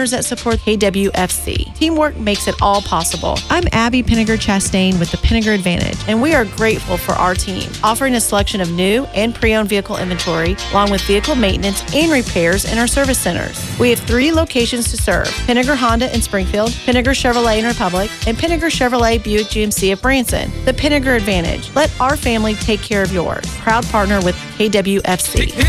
partners that support KWFC. Teamwork makes it all possible. I'm Abby Pinniger Chastain with the Pinniger Advantage, and we are grateful for our team, offering a selection of new and pre-owned vehicle inventory, along with vehicle maintenance and repairs in our service centers. We have 3 locations to serve: Pinniger Honda in Springfield, Pinniger Chevrolet in Republic, and Pinniger Chevrolet Buick GMC of Branson. The Pinniger Advantage. Let our family take care of yours. Proud partner with KWFC.